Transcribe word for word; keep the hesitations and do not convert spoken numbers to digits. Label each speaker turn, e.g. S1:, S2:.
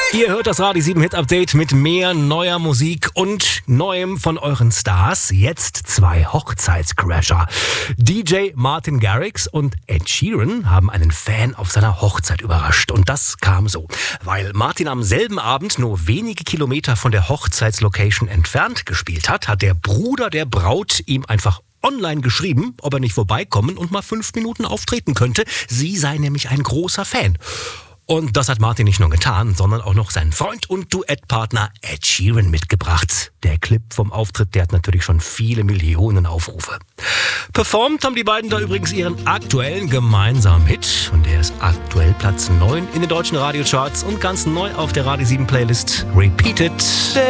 S1: Ihr hört das Radio sieben Hit Update mit mehr neuer Musik und Neuem von euren Stars. Jetzt zwei Hochzeitscrasher. D J Martin Garrix und Ed Sheeran haben einen Fan auf seiner Hochzeit überrascht. Und das kam so. Weil Martin am selben Abend nur wenige Kilometer von der Hochzeitslocation entfernt gespielt hat, hat der Bruder der Braut ihm einfach online geschrieben, ob er nicht vorbeikommen und mal fünf Minuten auftreten könnte. Sie sei nämlich ein großer Fan. Und das hat Martin nicht nur getan, sondern auch noch seinen Freund und Duettpartner Ed Sheeran mitgebracht. Der Clip vom Auftritt, der hat natürlich schon viele Millionen Aufrufe. Performt haben die beiden da übrigens ihren aktuellen gemeinsamen Hit. Und der ist aktuell Platz neun in den deutschen Radiocharts und ganz neu auf der Radio sieben Playlist Repeated.